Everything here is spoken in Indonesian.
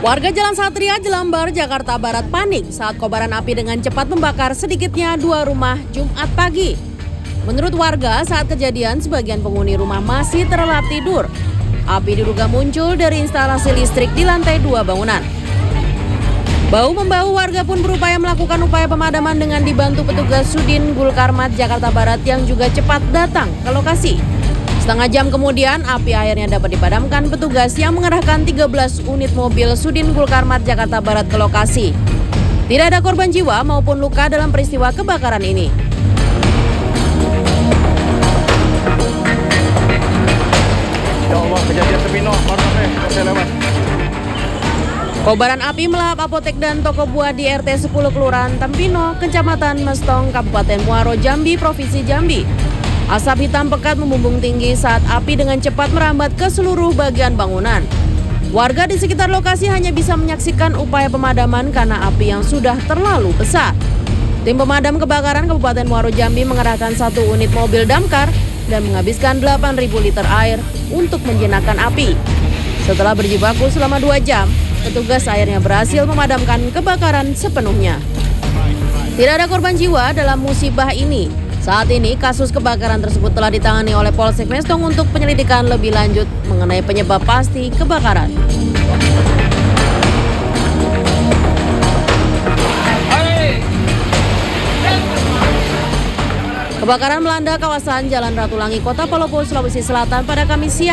Warga Jalan Satria, Jelambar, Jakarta Barat panik saat kobaran api dengan cepat membakar sedikitnya 2 rumah Jumat pagi. Menurut warga, saat kejadian sebagian penghuni rumah masih terlelap tidur. Api diduga muncul dari instalasi listrik di lantai 2 bangunan. Bau-membau, warga pun berupaya melakukan upaya pemadaman dengan dibantu petugas Sudin Gulkarmat Jakarta Barat yang juga cepat datang ke lokasi. Setengah jam kemudian, api akhirnya dapat dipadamkan petugas yang mengerahkan 13 unit mobil Sudin Gulkarmat Jakarta Barat ke lokasi. Tidak ada korban jiwa maupun luka dalam peristiwa kebakaran ini. Ya Allah, kejadian Sepino, saya lewat. Kobaran api melahap apotek dan toko buah di RT 10 Kelurahan Tempino, Kecamatan Mestong, Kabupaten Muaro, Jambi, Provinsi Jambi. Asap hitam pekat membumbung tinggi saat api dengan cepat merambat ke seluruh bagian bangunan. Warga di sekitar lokasi hanya bisa menyaksikan upaya pemadaman karena api yang sudah terlalu besar. Tim pemadam kebakaran Kabupaten Muaro Jambi mengerahkan 1 unit mobil damkar dan menghabiskan 8.000 liter air untuk menjinakkan api. Setelah berjibaku selama 2 jam, petugas akhirnya berhasil memadamkan kebakaran sepenuhnya. Tidak ada korban jiwa dalam musibah ini. Saat ini, kasus kebakaran tersebut telah ditangani oleh Polsek Mestong untuk penyelidikan lebih lanjut mengenai penyebab pasti kebakaran. Kebakaran melanda kawasan Jalan Ratulangi, Kota Palopo, Sulawesi Selatan pada Kamis siang.